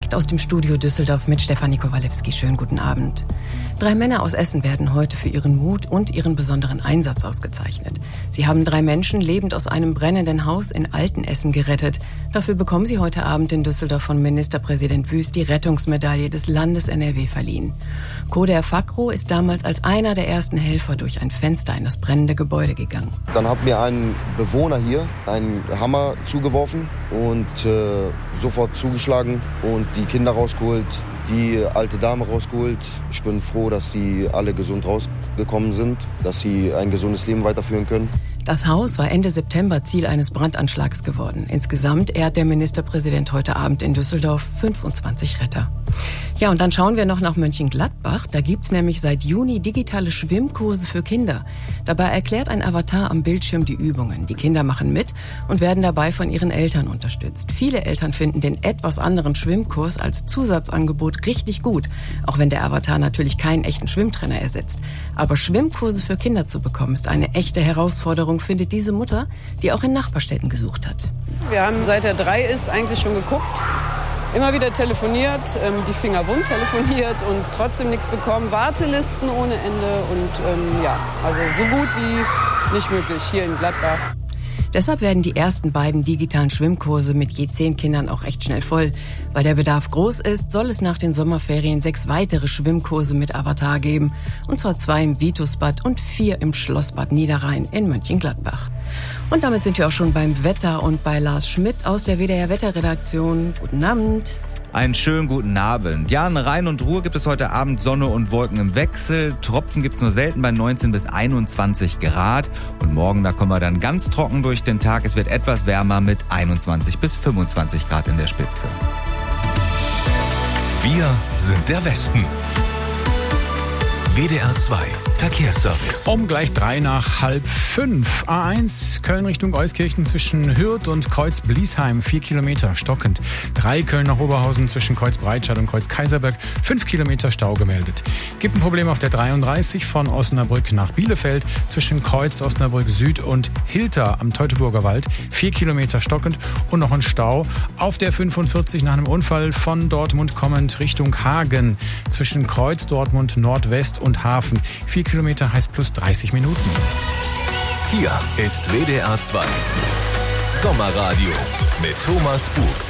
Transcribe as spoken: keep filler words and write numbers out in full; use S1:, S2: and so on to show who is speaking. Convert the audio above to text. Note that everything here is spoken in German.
S1: direkt aus dem Studio Düsseldorf mit Stefanie Kowalewski. Schönen guten Abend. Drei Männer aus Essen werden heute für ihren Mut und ihren besonderen Einsatz ausgezeichnet. Sie haben drei Menschen lebend aus einem brennenden Haus in Altenessen gerettet. Dafür bekommen sie heute Abend in Düsseldorf von Ministerpräsident Wüst die Rettungsmedaille des Landes N R W verliehen. Koder Fakro ist damals als einer der ersten Helfer durch ein Fenster in das brennende Gebäude gegangen.
S2: Dann hat mir ein Bewohner hier einen Hammer zugeworfen und äh, sofort zugeschlagen und die Kinder rausgeholt, die alte Dame rausgeholt. Ich bin froh, dass sie alle gesund rausgekommen sind, dass sie ein gesundes Leben weiterführen können.
S1: Das Haus war Ende September Ziel eines Brandanschlags geworden. Insgesamt ehrt der Ministerpräsident heute Abend in Düsseldorf fünfundzwanzig Retter. Ja, und dann schauen wir noch nach Mönchengladbach. Da gibt's nämlich seit Juni digitale Schwimmkurse für Kinder. Dabei erklärt ein Avatar am Bildschirm die Übungen. Die Kinder machen mit und werden dabei von ihren Eltern unterstützt. Viele Eltern finden den etwas anderen Schwimmkurs als Zusatzangebot richtig gut, auch wenn der Avatar natürlich keinen echten Schwimmtrainer ersetzt. Aber Schwimmkurse für Kinder zu bekommen, ist eine echte Herausforderung, findet diese Mutter, die auch in Nachbarstädten gesucht hat.
S3: Wir haben seit er drei ist eigentlich schon geguckt, immer wieder telefoniert, die Finger wund telefoniert und trotzdem nichts bekommen. Wartelisten ohne Ende und ähm, ja, also so gut wie nicht möglich hier in Gladbach.
S1: Deshalb werden die ersten beiden digitalen Schwimmkurse mit je zehn Kindern auch recht schnell voll. Weil der Bedarf groß ist, soll es nach den Sommerferien sechs weitere Schwimmkurse mit Avatar geben. Und zwar zwei im Vitusbad und vier im Schlossbad Niederrhein in Mönchengladbach. Und damit sind wir auch schon beim Wetter und bei Lars Schmidt aus der W D R-Wetterredaktion. Guten Abend.
S4: Einen schönen guten Abend. Ja, in Rhein und Ruhr gibt es heute Abend Sonne und Wolken im Wechsel. Tropfen gibt es nur selten bei neunzehn bis einundzwanzig Grad. Und morgen, da kommen wir dann ganz trocken durch den Tag. Es wird etwas wärmer mit einundzwanzig bis fünfundzwanzig Grad in der Spitze.
S5: Wir sind der Westen. W D R zwei Verkehrsservice.
S6: Um gleich drei nach halb fünf. A eins Köln Richtung Euskirchen zwischen Hürth und Kreuz-Bliesheim. Vier Kilometer stockend. Drei Köln nach Oberhausen zwischen Kreuz-Breitscheid und Kreuz-Kaiserberg. Fünf Kilometer Stau gemeldet. Gibt ein Problem auf der dreiunddreißig von Osnabrück nach Bielefeld zwischen Kreuz Osnabrück Süd und Hilter am Teutoburger Wald. Vier Kilometer stockend und noch ein Stau auf der fünfundvierzig nach einem Unfall von Dortmund kommend Richtung Hagen zwischen Kreuz Dortmund Nordwest und Hafen. Vier Kilometer heißt plus dreißig Minuten.
S5: Hier ist W D R zwei Sommerradio mit Thomas Bug.